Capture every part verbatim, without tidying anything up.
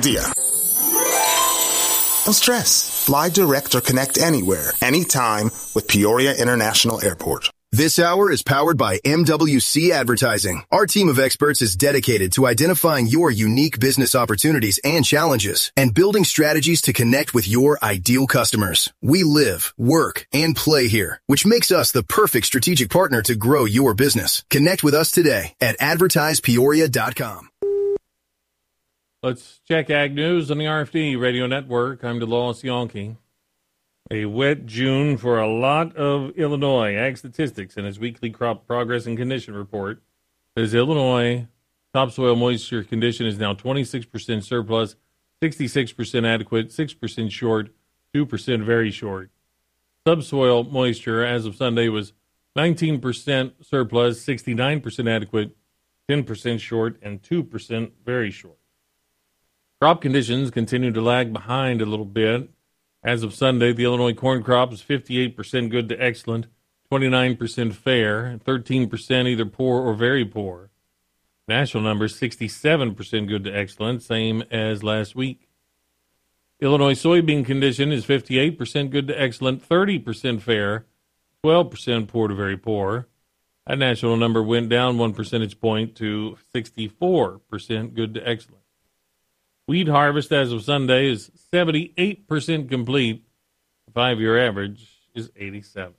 idea. No stress. Fly direct or connect anywhere, anytime with Peoria International Airport. This hour is powered by M W C Advertising. Our team of experts is dedicated to identifying your unique business opportunities and challenges and building strategies to connect with your ideal customers. We live, work, and play here, which makes us the perfect strategic partner to grow your business. Connect with us today at advertise peoria dot com. Let's check Ag News on the R F D Radio Network. I'm DeLawes Yonke. A wet June for a lot of Illinois. Ag Statistics in its weekly crop progress and condition report says Illinois topsoil moisture condition is now twenty-six percent surplus, sixty-six percent adequate, six percent short, two percent very short. Subsoil moisture as of Sunday was nineteen percent surplus, sixty-nine percent adequate, ten percent short, and two percent very short. Crop conditions continue to lag behind a little bit. As of Sunday, the Illinois corn crop is fifty-eight percent good to excellent, twenty-nine percent fair, thirteen percent either poor or very poor. National numbers, sixty-seven percent good to excellent, same as last week. Illinois soybean condition is fifty-eight percent good to excellent, thirty percent fair, twelve percent poor to very poor. That national number went down one percentage point to sixty-four percent good to excellent. Wheat harvest as of Sunday is seventy-eight percent complete. The five-year average is eighty-seven.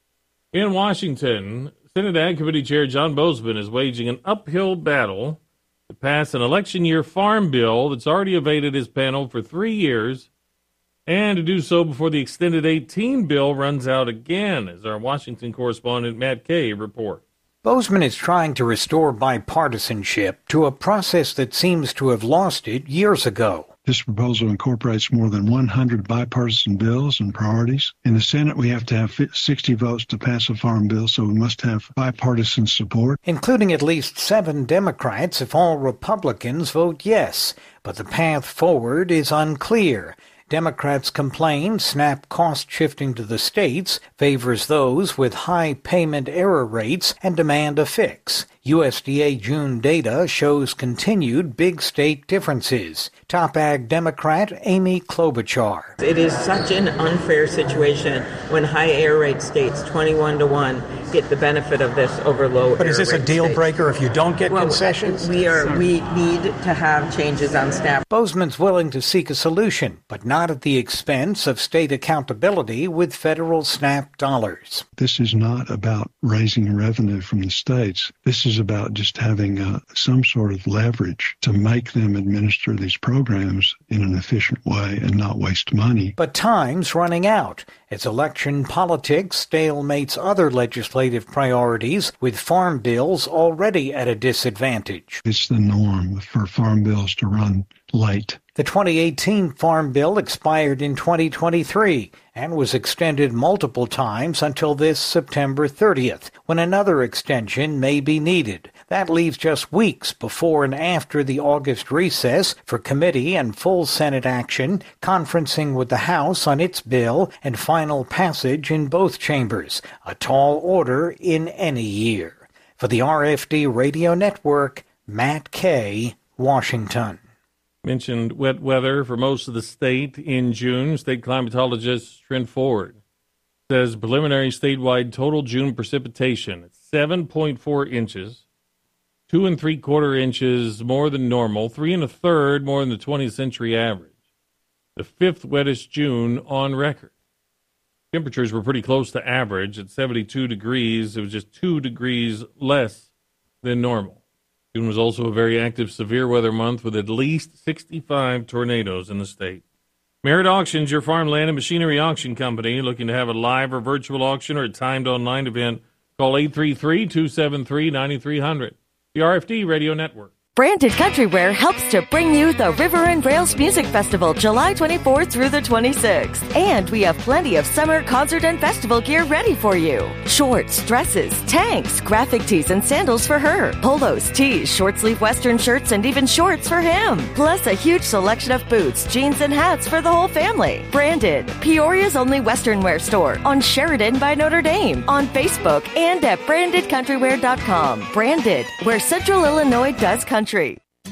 In Washington, Senate Ag Committee Chair John Boozman is waging an uphill battle to pass an election year farm bill that's already evaded his panel for three years, and to do so before the extended eighteen bill runs out again, as our Washington correspondent Matt Kay reports. Boozman is trying to restore bipartisanship to a process that seems to have lost it years ago. This proposal incorporates more than one hundred bipartisan bills and priorities. In the Senate, we have to have sixty votes to pass a farm bill, so we must have bipartisan support. Including at least seven Democrats if all Republicans vote yes. But the path forward is unclear. Democrats complain SNAP cost shifting to the states favors those with high payment error rates and demand a fix. U S D A June data shows continued big state differences. Top Ag Democrat Amy Klobuchar. It is such an unfair situation when high error rate states, twenty-one to one, get the benefit of this over low error rate. But is this a deal breaker if you don't get well, concessions? We are. We need to have changes on SNAP. Boozman's willing to seek a solution, but not at the expense of state accountability with federal SNAP dollars. This is not about raising revenue from the states. This is about just having uh, some sort of leverage to make them administer these programs in an efficient way and not waste money. But time's running out. As election politics stalemates other legislative priorities, with farm bills already at a disadvantage. It's the norm for farm bills to run late. The twenty eighteen Farm Bill expired in twenty twenty-three and was extended multiple times until this September thirtieth, when another extension may be needed. That leaves just weeks before and after the August recess for committee and full Senate action, conferencing with the House on its bill and final passage in both chambers, a tall order in any year. For the R F D Radio Network, Matt Kay, Washington. Mentioned wet weather for most of the state in June. State climatologist Trent Ford says preliminary statewide total June precipitation at seven point four inches, two and three quarter inches more than normal, three and a third more than the twentieth century average. The fifth wettest June on record. Temperatures were pretty close to average at seventy-two degrees. It was just two degrees less than normal. June was also a very active severe weather month with at least sixty-five tornadoes in the state. Merritt Auctions, your farmland and machinery auction company. Looking to have a live or virtual auction or a timed online event? Call eight three three, two seven three, nine three zero zero. The R F D Radio Network. Branded Country Wear helps to bring you the River and Rails Music Festival July twenty-fourth through the twenty-sixth. And we have plenty of summer concert and festival gear ready for you. Shorts, dresses, tanks, graphic tees and sandals for her, polos, tees, short sleeve western shirts, and even shorts for him. Plus a huge selection of boots, jeans, and hats for the whole family. Branded, Peoria's only western wear store on Sheridan by Notre Dame, on Facebook, and at branded country wear dot com. Branded, where Central Illinois does country.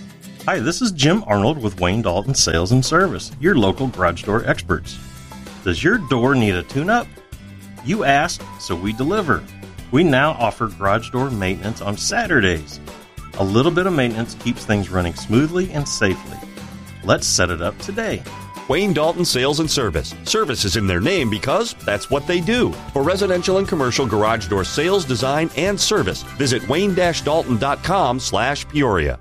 Hi, this is Jim Arnold with Wayne Dalton Sales and Service, your local garage door experts. Does your door need a tune-up? You asked, so we deliver. We now offer garage door maintenance on Saturdays. A little bit of maintenance keeps things running smoothly and safely. Let's set it up today. Wayne Dalton Sales and Service. Service is in their name because that's what they do. For residential and commercial garage door sales, design, and service, visit wayne dash dalton dot com slash Peoria.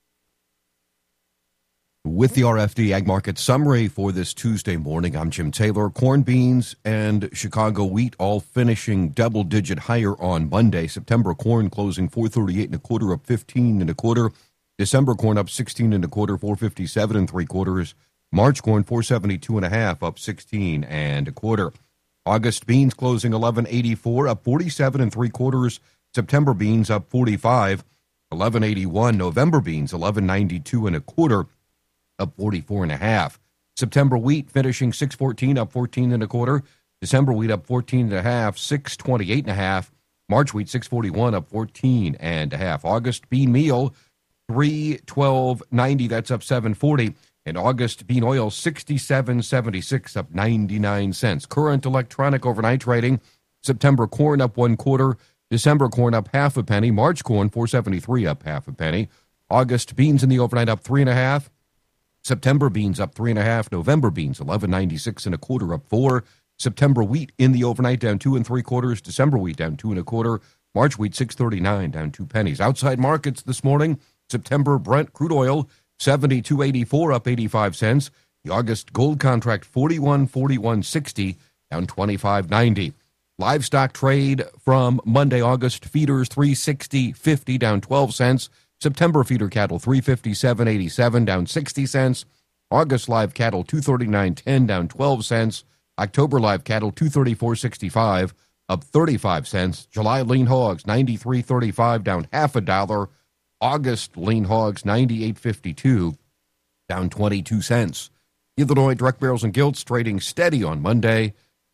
With the R F D Ag Market Summary for this Tuesday morning, I'm Jim Taylor. Corn, beans, and Chicago wheat all finishing double-digit higher on Monday. September corn closing four thirty-eight and a quarter, up fifteen and a quarter. December corn up sixteen and a quarter, four fifty-seven and three quarters. March corn four seventy-two and a half, up sixteen and a quarter. August beans closing eleven eighty-four, up forty-seven and three quarters. September beans up forty-five, eleven eighty-one. November beans eleven ninety-two and a quarter, up forty-four and a half. September wheat finishing six fourteen, up fourteen and a quarter. December wheat up fourteen and a half, six twenty-eight and a half. March wheat six forty-one, up fourteen and a half. August bean meal three twelve ninety, that's up seven forty. And August bean oil sixty-seven seventy-six, up ninety-nine cents. Current electronic overnight trading. September corn up one quarter. December corn up half a penny. March corn four seventy-three, up half a penny. August beans in the overnight up three and a half. September beans up three and a half. November beans eleven ninety-six and a quarter, up four. September wheat in the overnight down two and three quarters. December wheat down two and a quarter. March wheat six thirty-nine, down two pennies. Outside markets this morning. September Brent crude oil seventy-two eighty-four, up eighty-five cents. The August gold contract forty-one forty-one sixty, down twenty-five ninety. Livestock trade from Monday, August feeders three sixty fifty, down twelve cents. September feeder cattle three fifty-seven eighty-seven, down sixty cents. August live cattle two thirty-nine ten, down twelve cents. October live cattle two thirty-four sixty-five, up thirty-five cents. July lean hogs ninety-three thirty-five, down half a dollar. August lean hogs ninety-eight fifty-two, down twenty-two cents. Illinois direct barrels and gilts trading steady on Monday,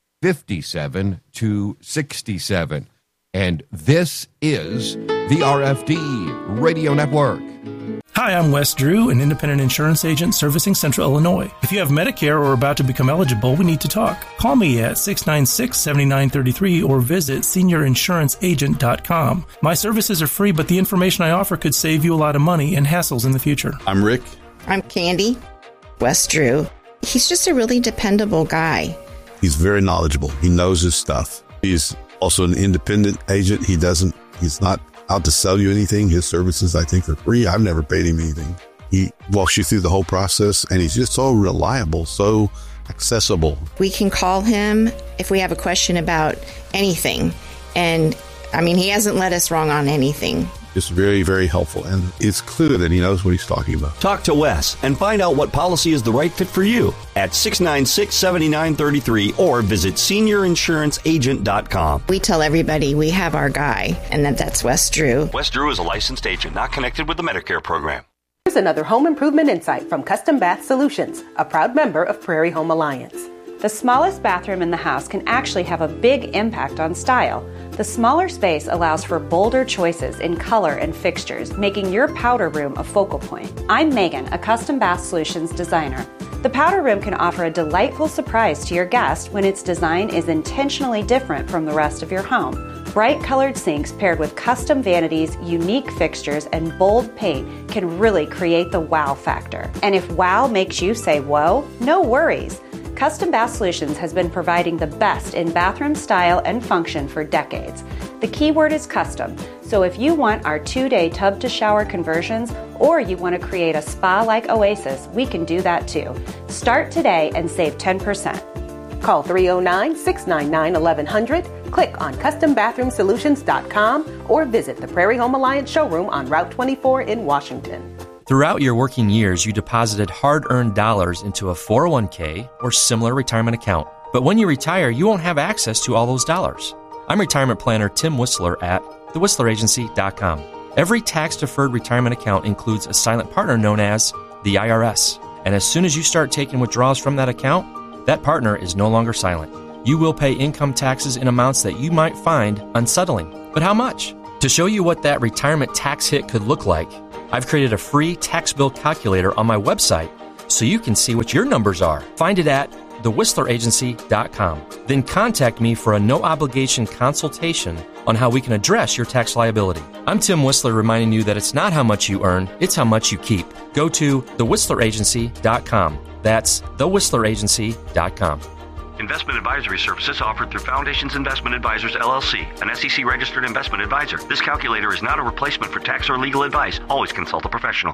fifty-seven to sixty-seven. And this is the R F D Radio Network. Hi, I'm Wes Drew, an independent insurance agent servicing Central Illinois. If you have Medicare or are about to become eligible, we need to talk. Call me at six nine six, seven nine three three or visit senior insurance agent dot com. My services are free, but the information I offer could save you a lot of money and hassles in the future. I'm Rick. I'm Candy. Wes Drew. He's just a really dependable guy. He's very knowledgeable. He knows his stuff. He's also an independent agent. He doesn't, he's not out to sell you anything. His services, I think, are free. I've never paid him anything. He walks you through the whole process, and he's just so reliable, so accessible. We can call him if we have a question about anything. And, I mean, he hasn't led us wrong on anything. It's very, very helpful, and it's clear that he knows what he's talking about. Talk to Wes and find out what policy is the right fit for you at six nine six, seven nine three three or visit senior insurance agent dot com. We tell everybody we have our guy, and that that's Wes Drew. Wes Drew is a licensed agent not connected with the Medicare program. Here's another home improvement insight from Custom Bath Solutions, a proud member of Prairie Home Alliance. The smallest bathroom in the house can actually have a big impact on style. The smaller space allows for bolder choices in color and fixtures, making your powder room a focal point. I'm Megan, a Custom Bath Solutions designer. The powder room can offer a delightful surprise to your guest when its design is intentionally different from the rest of your home. Bright colored sinks paired with custom vanities, unique fixtures, and bold paint can really create the wow factor. And if wow makes you say whoa, no worries. Custom Bath Solutions has been providing the best in bathroom style and function for decades. The key word is custom, so if you want our two-day tub-to-shower conversions or you want to create a spa-like oasis, we can do that too. Start today and save ten percent. Call three oh nine, six nine nine, eleven hundred, click on custom bathroom solutions dot com, or visit the Prairie Home Alliance showroom on Route twenty-four in Washington. Throughout your working years, you deposited hard-earned dollars into a four oh one k or similar retirement account. But when you retire, you won't have access to all those dollars. I'm retirement planner Tim Whistler at the whistler agency dot com. Every tax-deferred retirement account includes a silent partner known as the I R S. And as soon as you start taking withdrawals from that account, that partner is no longer silent. You will pay income taxes in amounts that you might find unsettling. But how much? To show you what that retirement tax hit could look like, I've created a free tax bill calculator on my website so you can see what your numbers are. Find it at the whistler agency dot com. Then contact me for a no-obligation consultation on how we can address your tax liability. I'm Tim Whistler, reminding you that it's not how much you earn, it's how much you keep. Go to the whistler agency dot com. That's the whistler agency dot com. Investment advisory services offered through Foundations Investment Advisors, L L C, an S E C-registered investment advisor. This calculator is not a replacement for tax or legal advice. Always consult a professional.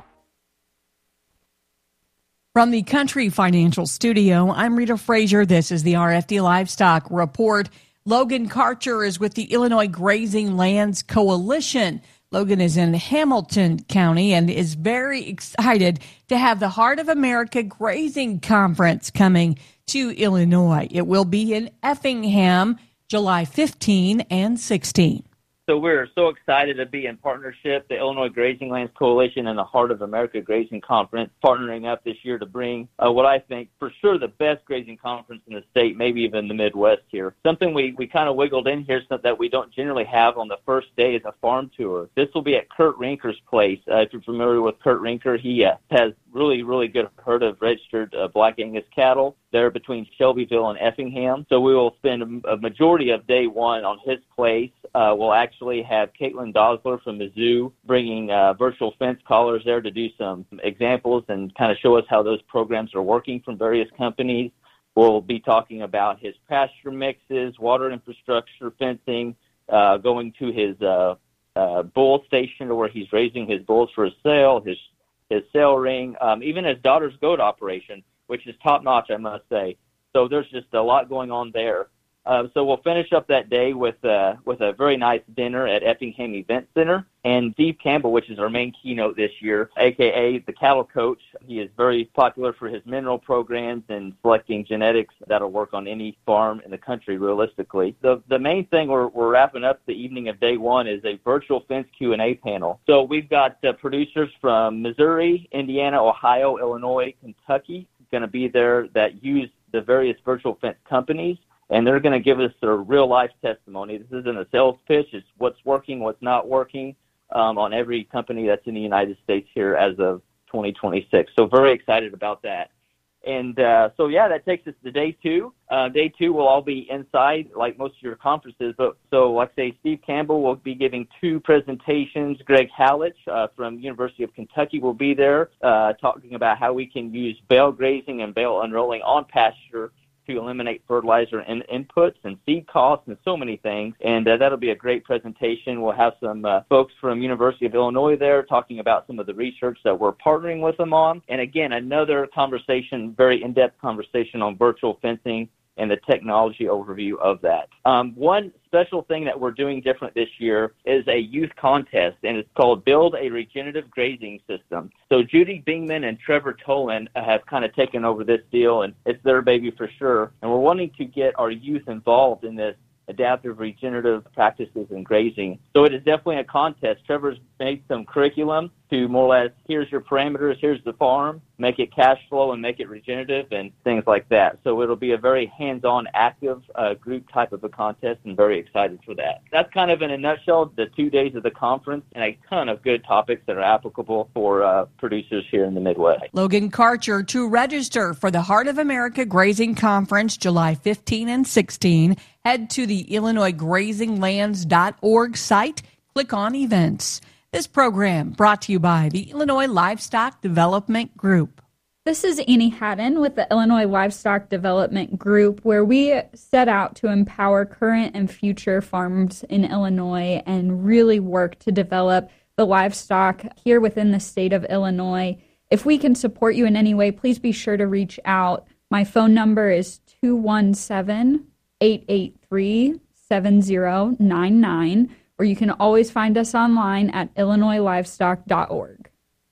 From the Country Financial Studio, I'm Rita Frazier. This is the R F D Livestock Report. Logan Karcher is with the Illinois Grazing Lands Coalition. Logan is in Hamilton County and is very excited to have the Heart of America Grazing Conference coming to Illinois. It will be in Effingham, July fifteenth and sixteenth. So we're so excited to be in partnership, the Illinois Grazing Lands Coalition and the Heart of America Grazing Conference, partnering up this year to bring uh, what I think for sure the best grazing conference in the state, maybe even the Midwest here. Something we, we kind of wiggled in here so that we don't generally have on the first day is a farm tour. This will be at Kurt Rinker's place. Uh, if you're familiar with Kurt Rinker, he uh, has really, really good herd of registered uh, Black Angus cattle there between Shelbyville and Effingham. So we will spend a, a majority of day one on his place. Uh, we'll actually have Caitlin Dosler from Mizzou bringing uh, virtual fence collars there to do some examples and kind of show us how those programs are working from various companies. We'll be talking about his pasture mixes, water infrastructure, fencing, uh, going to his uh, uh, bull station where he's raising his bulls for his sale, his his sale ring, um, even his daughter's goat operation, which is top-notch, I must say. So there's just a lot going on there. Uh, so we'll finish up that day with uh, with a very nice dinner at Effingham Event Center. And Steve Campbell, which is our main keynote this year, a k a the cattle coach. He is very popular for his mineral programs and selecting genetics that'll work on any farm in the country realistically. The the main thing we're, we're wrapping up the evening of day one is a virtual fence Q and A panel. So we've got uh, producers from Missouri, Indiana, Ohio, Illinois, Kentucky going to be there that use the various virtual fence companies. And they're going to give us their real-life testimony. This isn't a sales pitch. It's what's working, what's not working um, on every company that's in the United States here as of twenty twenty-six. So very excited about that. And uh, so, yeah, that takes us to day two. Uh, day two will all be inside like most of your conferences. But so, like I say, Steve Campbell will be giving two presentations. Greg Hallich uh, from University of Kentucky will be there uh, talking about how we can use bale grazing and bale unrolling on pasture to eliminate fertilizer and inputs and seed costs and so many things. And uh, that'll be a great presentation. We'll have some uh, folks from University of Illinois there talking about some of the research that we're partnering with them on. And again, another conversation, very in-depth conversation on virtual fencing and the technology overview of that. Um, one special thing that we're doing different this year is a youth contest, and it's called Build a Regenerative Grazing System. So Judy Bingman and Trevor Tolan have kind of taken over this deal, and it's their baby for sure. And we're wanting to get our youth involved in this adaptive regenerative practices in grazing. So it is definitely a contest. Trevor's made some curriculum to more or less, here's your parameters, here's the farm, make it cash flow and make it regenerative and things like that. So it'll be a very hands-on, active uh, group type of a contest, and very excited for that. That's kind of in a nutshell the two days of the conference and a ton of good topics that are applicable for uh, producers here in the Midwest. Logan Karcher, to register for the Heart of America Grazing Conference July fifteenth and sixteenth, head to the illinois grazing lands dot org site, click on events. This program brought to you by the Illinois Livestock Development Group. This is Annie Haddon with the Illinois Livestock Development Group, where we set out to empower current and future farms in Illinois and really work to develop the livestock here within the state of Illinois. If we can support you in any way, please be sure to reach out. My phone number is two one seven, eight eight three, seven zero nine nine. Or you can always find us online at illinois livestock dot org.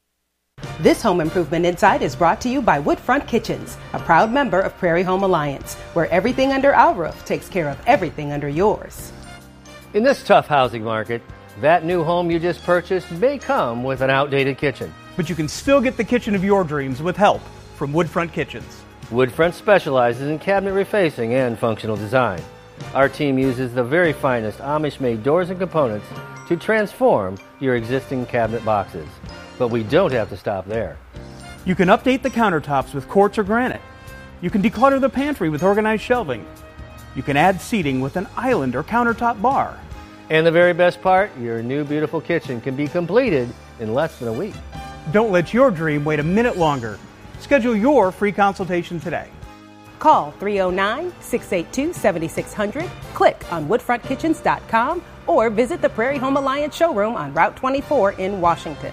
This Home Improvement Insight is brought to you by Woodfront Kitchens, a proud member of Prairie Home Alliance, where everything under our roof takes care of everything under yours. In this tough housing market, that new home you just purchased may come with an outdated kitchen. But you can still get the kitchen of your dreams with help from Woodfront Kitchens. Woodfront specializes in cabinet refacing and functional design. Our team uses the very finest Amish-made doors and components to transform your existing cabinet boxes. But we don't have to stop there. You can update the countertops with quartz or granite. You can declutter the pantry with organized shelving. You can add seating with an island or countertop bar. And the very best part, your new beautiful kitchen can be completed in less than a week. Don't let your dream wait a minute longer. Schedule your free consultation today. Call three oh nine, six eight two, seven six zero zero, click on woodfront kitchens dot com, or visit the Prairie Home Alliance showroom on Route twenty-four in Washington.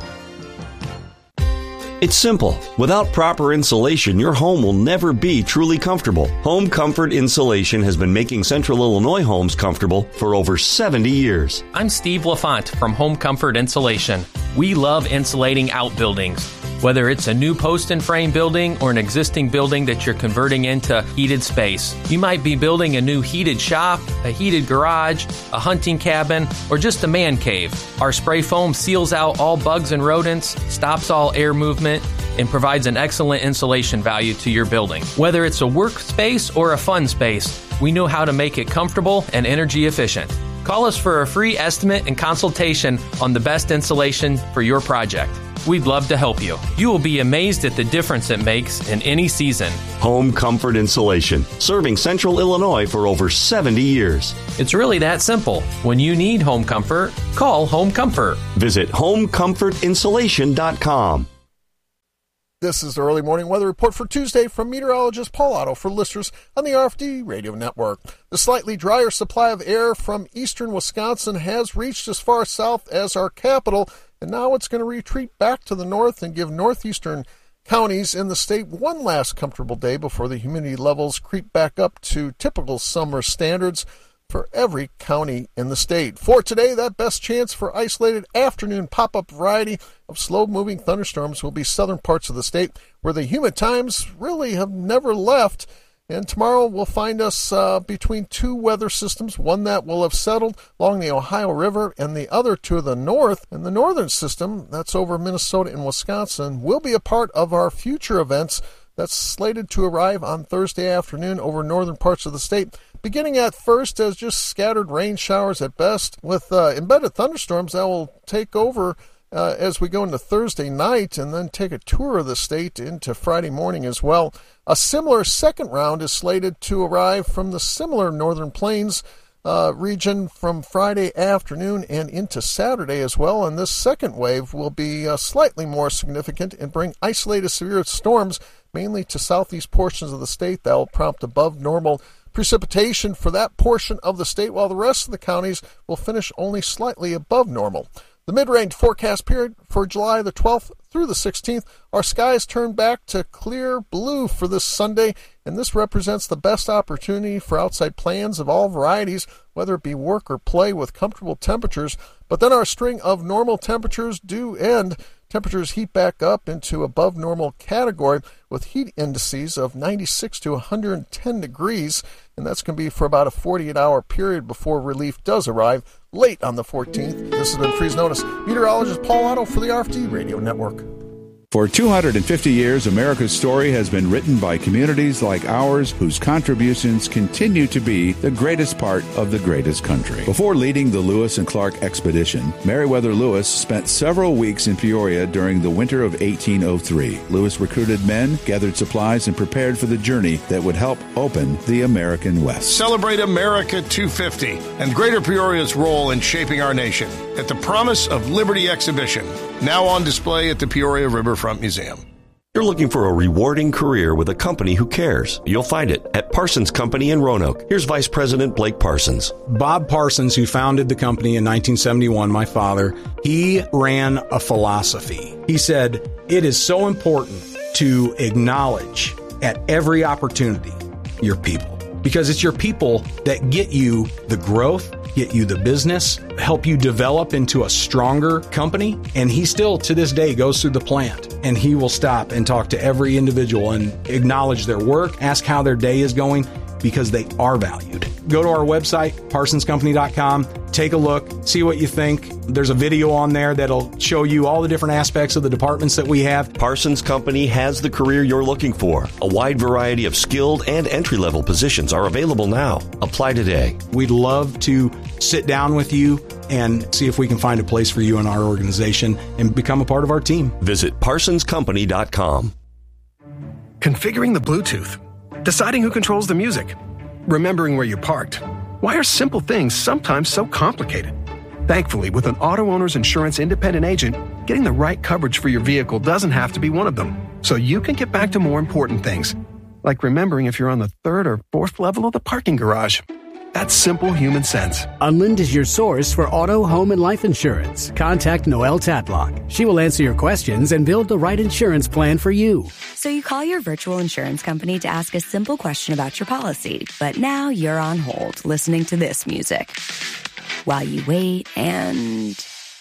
It's simple. Without proper insulation, your home will never be truly comfortable. Home Comfort Insulation has been making Central Illinois homes comfortable for over seventy years. I'm Steve LaFont from Home Comfort Insulation. We love insulating outbuildings. Whether it's a new post and frame building or an existing building that you're converting into heated space, you might be building a new heated shop, a heated garage, a hunting cabin, or just a man cave. Our spray foam seals out all bugs and rodents, stops all air movement, and provides an excellent insulation value to your building. Whether it's a workspace or a fun space, we know how to make it comfortable and energy efficient. Call us for a free estimate and consultation on the best insulation for your project. We'd love to help you. You will be amazed at the difference it makes in any season. Home Comfort Insulation, serving Central Illinois for over seventy years. It's really that simple. When you need home comfort, call Home Comfort. Visit home comfort insulation dot com. This is the early morning weather report for Tuesday from meteorologist Paul Otto for listeners on the R F D radio network. The slightly drier supply of air from eastern Wisconsin has reached as far south as our capital, and now it's going to retreat back to the north and give northeastern counties in the state one last comfortable day before the humidity levels creep back up to typical summer standards for every county in the state. For today, that best chance for isolated afternoon pop-up variety of slow-moving thunderstorms will be southern parts of the state, where the humid times really have never left. And tomorrow will find us uh, between two weather systems, one that will have settled along the Ohio River and the other to the north. And the northern system, that's over Minnesota and Wisconsin, will be a part of our future events that's slated to arrive on Thursday afternoon over northern parts of the state, beginning at first as just scattered rain showers at best, with uh, embedded thunderstorms that will take over uh, as we go into Thursday night and then take a tour of the state into Friday morning as well. A similar second round is slated to arrive from the similar northern plains uh, region from Friday afternoon and into Saturday as well, and this second wave will be uh, slightly more significant and bring isolated severe storms mainly to southeast portions of the state that will prompt above normal precipitation for that portion of the state, while the rest of the counties will finish only slightly above normal. The mid-range forecast period for July the twelfth through the sixteenth, our skies turn back to clear blue for this Sunday, and this represents the best opportunity for outside plans of all varieties, whether it be work or play, with comfortable temperatures. But then our string of normal temperatures do end. Temperatures heat back up into above normal category with heat indices of ninety-six to one hundred ten degrees, and that's going to be for about a forty-eight hour period before relief does arrive late on the fourteenth. This has been Freeze Notice. Meteorologist Paul Otto for the R F D Radio Network. For two hundred fifty years, America's story has been written by communities like ours whose contributions continue to be the greatest part of the greatest country. Before leading the Lewis and Clark expedition, Meriwether Lewis spent several weeks in Peoria during the winter of eighteen oh three. Lewis recruited men, gathered supplies, and prepared for the journey that would help open the American West. Celebrate America two fifty and Greater Peoria's role in shaping our nation at the Promise of Liberty exhibition, now on display at the Peoria Riverfront Museum. You're looking for a rewarding career with a company who cares. You'll find it at Parsons Company in Roanoke. Here's Vice President Blake Parsons. Bob Parsons, who founded the company in nineteen seventy-one, my father, he ran a philosophy. He said, it is so important to acknowledge at every opportunity your people, because it's your people that get you the growth, get you the business, help you develop into a stronger company. And he still, to this day, goes through the plant and he will stop and talk to every individual and acknowledge their work, ask how their day is going, because they are valued. Go to our website, parsons company dot com, take a look, see what you think. There's a video on there that'll show you all the different aspects of the departments that we have. Parsons Company has the career you're looking for. A wide variety of skilled and entry-level positions are available now. Apply today. We'd love to sit down with you and see if we can find a place for you in our organization and become a part of our team. Visit parsons company dot com. Configuring the Bluetooth, deciding who controls the music, remembering where you parked. Why are simple things sometimes so complicated? Thankfully, with an Auto Owners Insurance independent agent, getting the right coverage for your vehicle doesn't have to be one of them. So you can get back to more important things, like remembering if you're on the third or fourth level of the parking garage. That's simple human sense. Unlind is your source for auto, home, and life insurance. Contact Noelle Tatlock. She will answer your questions and build the right insurance plan for you. So you call your virtual insurance company to ask a simple question about your policy, but now you're on hold listening to this music while you wait and...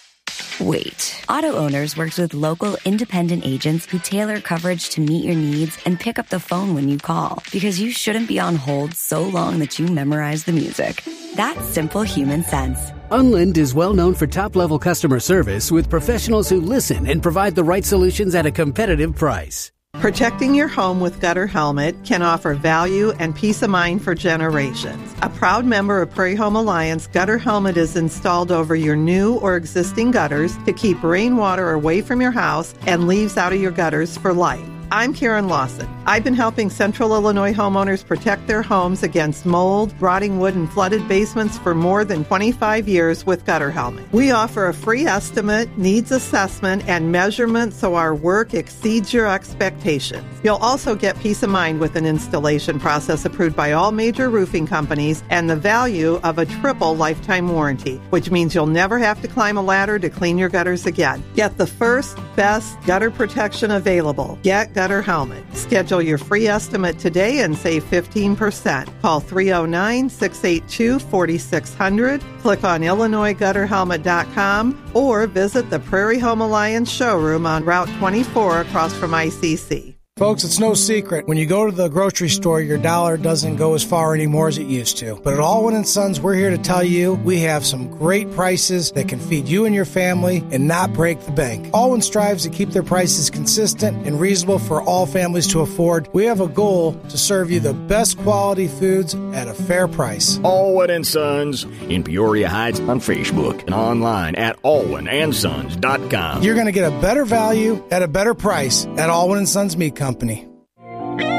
Wait. Auto Owners works with local independent agents who tailor coverage to meet your needs and pick up the phone when you call, because you shouldn't be on hold so long that you memorize the music. That's simple human sense. Unlind is well known for top-level customer service with professionals who listen and provide the right solutions at a competitive price. Protecting your home with Gutter Helmet can offer value and peace of mind for generations. A proud member of Prairie Home Alliance, Gutter Helmet is installed over your new or existing gutters to keep rainwater away from your house and leaves out of your gutters for life. I'm Karen Lawson. I've been helping Central Illinois homeowners protect their homes against mold, rotting wood, and flooded basements for more than twenty-five years with Gutter Helmet. We offer a free estimate, needs assessment, and measurement so our work exceeds your expectations. You'll also get peace of mind with an installation process approved by all major roofing companies and the value of a triple lifetime warranty, which means you'll never have to climb a ladder to clean your gutters again. Get the first, best gutter protection available. Get Gutter Helmet. Schedule your free estimate today and save fifteen percent. Call three oh nine, six eight two, four six zero zero, click on Illinois Gutter Helmet dot com, or visit the Prairie Home Alliance showroom on Route twenty-four across from I C C. Folks, it's no secret. When you go to the grocery store, your dollar doesn't go as far anymore as it used to. But at Allwyn and Sons, we're here to tell you we have some great prices that can feed you and your family and not break the bank. Allwyn strives to keep their prices consistent and reasonable for all families to afford. We have a goal to serve you the best quality foods at a fair price. Allwyn and Sons in Peoria Heights on Facebook and online at allwyn and sons dot com. You're going to get a better value at a better price at Allwyn and Sons Meat Company.